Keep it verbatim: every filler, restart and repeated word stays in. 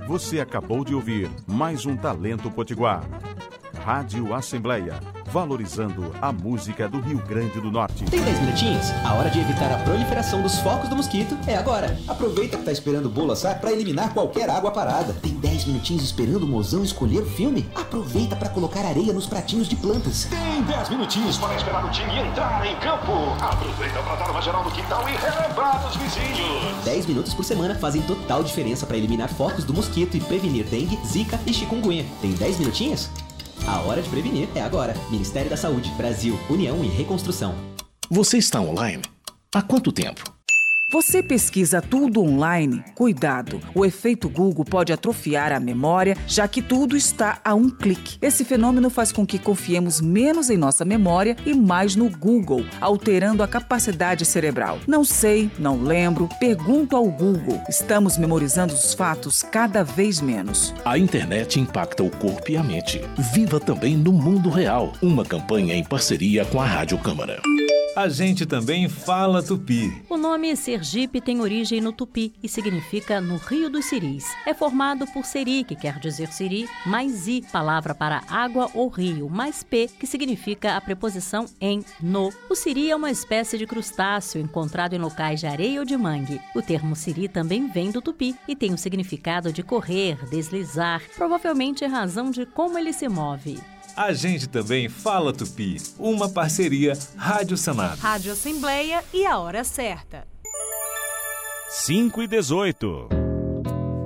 Você acabou de ouvir mais um Talento Potiguar. Rádio Assembleia, valorizando a música do Rio Grande do Norte. Tem dez minutinhos? A hora de evitar a proliferação dos focos do mosquito é agora. Aproveita que tá esperando o bolo assar para eliminar qualquer água parada. Tem dez minutinhos esperando o mozão escolher o filme? Aproveita para colocar areia nos pratinhos de plantas. Tem dez minutinhos para esperar o time entrar em campo. Aproveita para dar uma geral no quintal e relembrar os vizinhos. dez minutos por semana fazem total diferença para eliminar focos do mosquito e prevenir dengue, zika e chikungunya. Tem dez minutinhos? A hora de prevenir é agora. Ministério da Saúde, Brasil, União e Reconstrução. Você está online? Há quanto tempo? Você pesquisa tudo online? Cuidado! O efeito Google pode atrofiar a memória, já que tudo está a um clique. Esse fenômeno faz com que confiemos menos em nossa memória e mais no Google, alterando a capacidade cerebral. Não sei, não lembro, pergunto ao Google. Estamos memorizando os fatos cada vez menos. A internet impacta o corpo e a mente. Viva também no mundo real. Uma campanha em parceria com a Rádio Câmara. A gente também fala tupi. O nome Sergipe tem origem no tupi e significa no Rio dos Siris. É formado por seri, que quer dizer siri, mais i, palavra para água ou rio, mais p, que significa a preposição em, no. O siri é uma espécie de crustáceo encontrado em locais de areia ou de mangue. O termo siri também vem do tupi e tem o significado de correr, deslizar, provavelmente em razão de como ele se move. A gente também fala tupi, uma parceria Rádio Senado. Rádio Assembleia e a hora certa. cinco e dezoito.